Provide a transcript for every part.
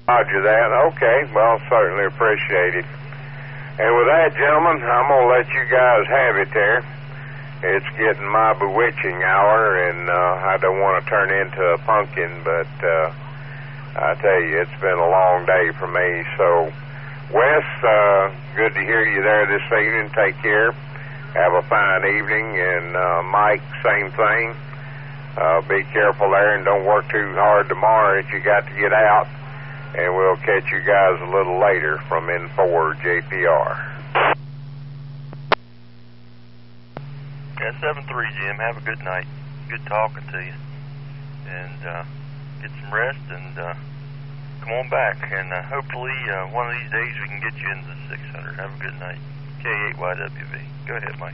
Roger that. Okay, well, certainly appreciate it. And with that, gentlemen, I'm going to let you guys have it there. It's getting my bewitching hour, and I don't want to turn into a pumpkin, but I tell you, it's been a long day for me. So, Wes, good to hear you there this evening. Take care. Have a fine evening. And Mike, same thing. Be careful there, and don't work too hard tomorrow if you got to get out. And we'll catch you guys a little later from N4 JPR. Yeah, 7-3, Jim. Have a good night. Good talking to you. And get some rest and come on back. And hopefully one of these days we can get you into the 600. Have a good night. K8YWV. Go ahead, Mike.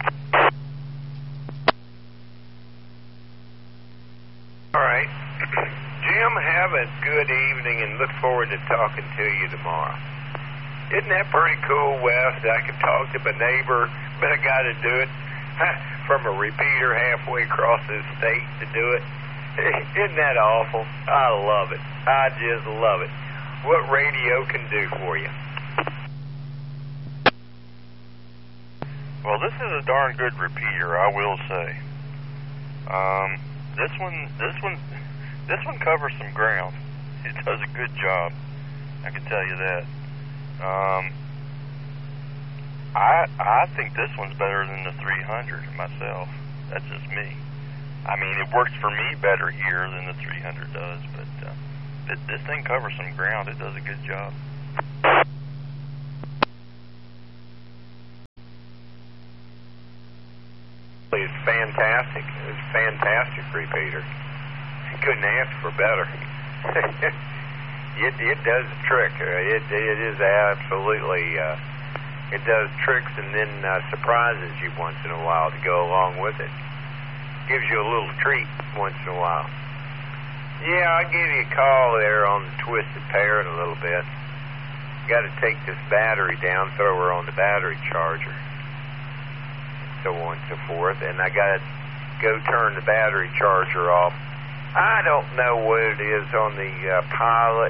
All right. Jim, have a good evening and look forward to talking to you tomorrow. Isn't that pretty cool, Wes? I can talk to my neighbor, but I got to do it from a repeater halfway across the state to do it. Isn't that awful? I love it. I just love it. What radio can do for you. Well, this is a darn good repeater, I will say. This one covers some ground. It does a good job. I can tell you that. I think this one's better than the 300 myself. That's just me. I mean, it works for me better here than the 300 does, but this thing covers some ground. It does a good job. It's fantastic. It's a fantastic repeater. You couldn't ask for better. It does the trick. It is absolutely... it does tricks and then surprises you once in a while to go along with it. Gives you a little treat once in a while. Yeah, I'll give you a call there on the Twisted Parrot a little bit. Got to take this battery down, throw her on the battery charger, so on and so forth. And I got to go turn the battery charger off. I don't know what it is on the Pilot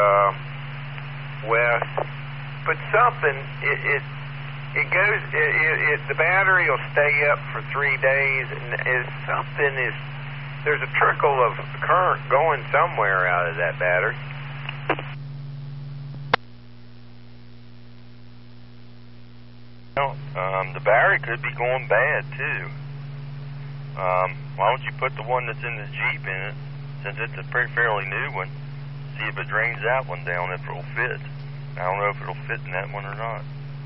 West, but something, it goes, the battery will stay up for 3 days, and there's a trickle of current going somewhere out of that battery. Well, the battery could be going bad, too. Why don't you put the one that's in the Jeep in it, since it's a pretty fairly new one, see if it drains that one down, if it'll fit. I don't know if it'll fit in that one or not.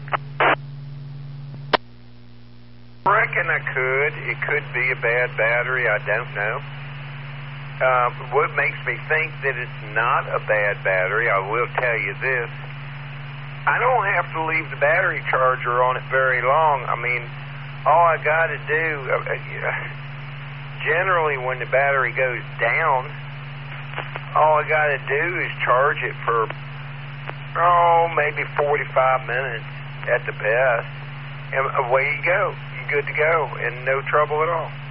I reckon I could. It could be a bad battery. I don't know. What makes me think that it's not a bad battery, I will tell you this. I don't have to leave the battery charger on it very long. I mean, all I got to do, generally when the battery goes down, all I got to do is charge it for, maybe 45 minutes at the best, and away you go. You're good to go, and no trouble at all.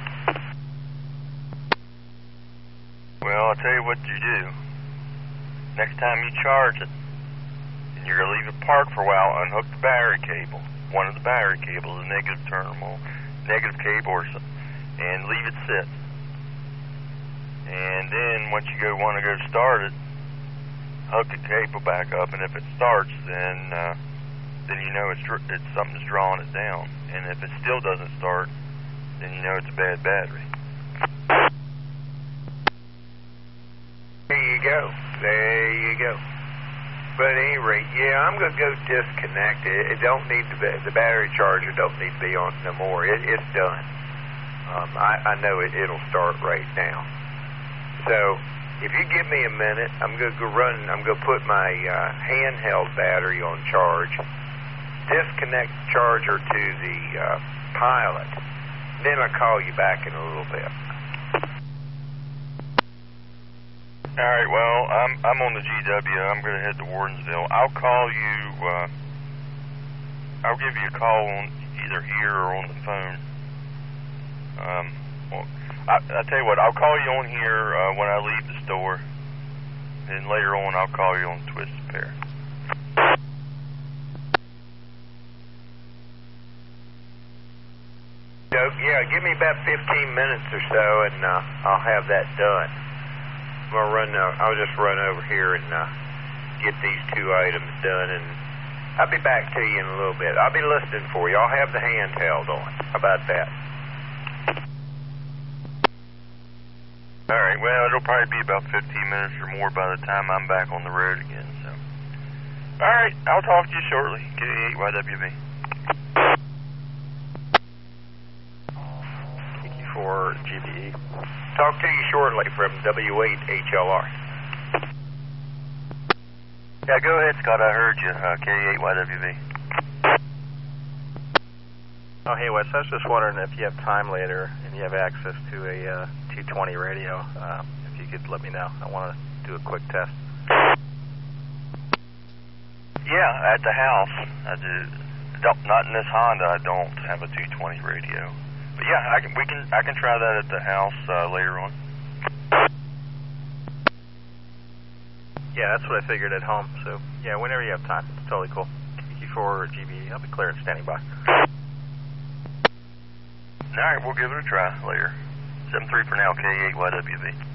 Well, I'll tell you what you do. Next time you charge it, and you're going to leave it parked for a while, unhook the battery cable, one of the battery cables, the negative terminal, negative cable, and leave it sit. And then once you want to go start it, hook the cable back up, and if it starts, then you know it's something's drawing it down. And if it still doesn't start, then you know it's a bad battery. There you go. There you go. But at any rate, yeah, I'm going to go disconnect it. It don't need the battery charger don't need to be on no more. It's done. I know it'll start right now. So if you give me a minute, I'm going to go run. I'm going to put my handheld battery on charge. Disconnect the charger to the Pilot. Then I'll call you back in a little bit. All right, well, I'm on the GW. I'm going to head to Wardensville. I'll call you, I'll give you a call on either here or on the phone. Well, I'll tell you what, I'll call you on here when I leave the store, and later on I'll call you on Twisted Pair. Yeah, give me about 15 minutes or so, and I'll have that done. I'll just run over here and get these 2 items done, and I'll be back to you in a little bit. I'll be listening for you. I'll have the handheld on. How about that? All right, well, it'll probably be about 15 minutes or more by the time I'm back on the road again, so. All right, I'll talk to you shortly. K8YWB. For GBE. Talk to you shortly from W8HLR. Yeah, go ahead, Scott. I heard you. K8YWB. Oh, hey, Wes. I was just wondering if you have time later and you have access to a 220 radio. If you could let me know. I want to do a quick test. Yeah, at the house. I do. Not in this Honda. I don't have a 220 radio. But yeah, I can try that at the house later on. Yeah, that's what I figured at home. So yeah, whenever you have time, it's totally cool. Q4 GB, I'll be clear and standing by. All right, we'll give it a try later. 7-3 for now, K8YWB.